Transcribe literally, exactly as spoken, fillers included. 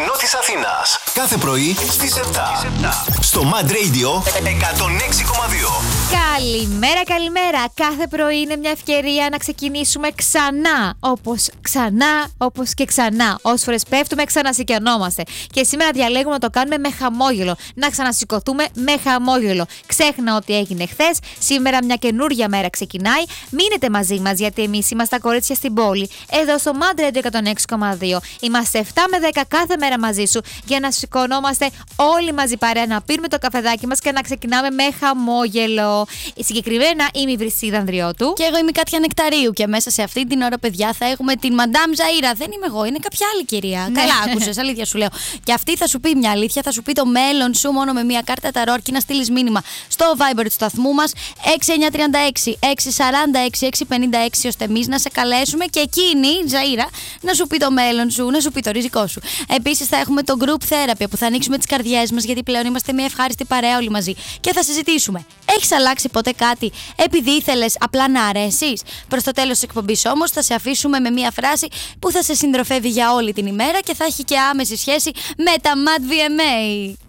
πρωινό της Αθήνας. Κάθε πρωί στις επτά. Στο Mad Radio εκατόν έξι κόμμα δύο. Καλημέρα, καλημέρα. Κάθε πρωί είναι μια ευκαιρία να ξεκινήσουμε ξανά. Όπως ξανά, όπως και ξανά. Όσες φορές πέφτουμε, ξανασηκιανόμαστε. Και σήμερα διαλέγουμε να το κάνουμε με χαμόγελο. Να ξανασηκωθούμε με χαμόγελο. Ξέχνα ό,τι έγινε χθες. Σήμερα μια καινούργια μέρα ξεκινάει. Μείνετε μαζί μας, γιατί εμείς είμαστε τα κορίτσια στην πόλη. Εδώ στο Mad Radio εκατόν έξι κόμμα δύο. Είμαστε επτά με δέκα κάθε μέρα μαζί σου για να σηκωνόμαστε όλοι μαζί παρέα, να πίνουμε το καφεδάκι μας και να ξεκινάμε με χαμόγελο. Συγκεκριμένα είμαι η Βρυσίδα Ανδριώτου. Και εγώ είμαι η Κάτια Νεκταρίου. Και μέσα σε αυτή την ώρα, παιδιά, θα έχουμε την Μαντάμ Ζαΐρα. Δεν είμαι εγώ, είναι κάποια άλλη κυρία. Ναι. Καλά, άκουσες, αλήθεια σου λέω. Και αυτή θα σου πει μια αλήθεια, θα σου πει το μέλλον σου μόνο με μια κάρτα ταρό, αρκεί να στείλεις μήνυμα στο Viber του σταθμού μας έξι εννιά τρία έξι έξι τέσσερα έξι έξι πέντε έξι, ώστε εμείς να σε καλέσουμε και εκείνη, η Ζαΐρα, να σου πει το μέλλον σου, να σου πει το ριζικό σου. Επίσης, θα έχουμε το group therapy που θα ανοίξουμε τις καρδιές μας, γιατί πλέον είμαστε μια ευχάριστη παρέα όλοι μαζί. Και θα συζητήσουμε. Έχεις αλλάξει ποτέ κάτι επειδή ήθελες απλά να αρέσεις? Προς το τέλος της εκπομπής όμως θα σε αφήσουμε με μια φράση που θα σε συντροφεύει για όλη την ημέρα και θα έχει και άμεση σχέση με τα Mad βι εμ έι.